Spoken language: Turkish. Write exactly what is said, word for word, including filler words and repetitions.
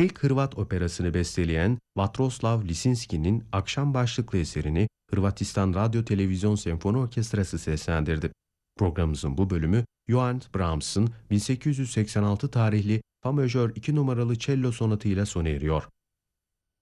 İlk Hırvat operasını besteleyen Vatroslav Lisinski'nin akşam başlıklı eserini Hırvatistan Radyo Televizyon Senfoni Orkestrası seslendirdi. Programımızın bu bölümü Johann Brahms'ın bin sekiz yüz seksen altı tarihli Fa majör iki numaralı cello sonatıyla sona eriyor.